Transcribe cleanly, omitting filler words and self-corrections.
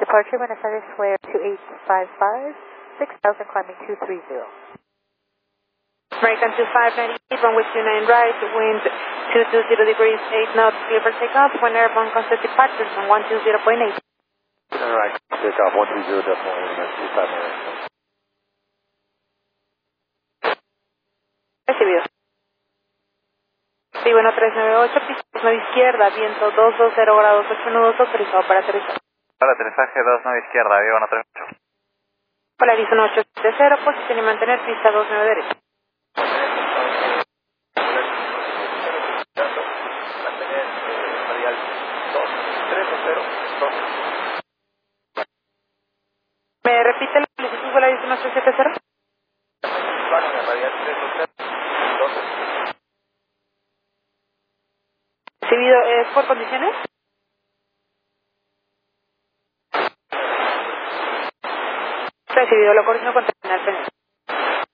departure, Buenos Aires Square 2855, 6000, climbing 230. American 2598, runway 29 right, wind 220 degrees, 8 knots, clear for takeoff. When airborne, constant departures on 120.8. Alright, takeoff 120, definitely, 25 minutes. Recibido. Sí, bueno, 398, pista 9 izquierda, viento 220 grados 8 nudos, autorizado para aterrizar. Para aterrizaje 29 izquierda, Viva 138. Polarizo 1870, posición y mantener pista 29 derecha. Mantener radial 2302. ¿Me repite la solicitud Polarizo 1870? Radial 302. Recibido, ¿es por condiciones? Recibido, lo coordino con terminal pendiente.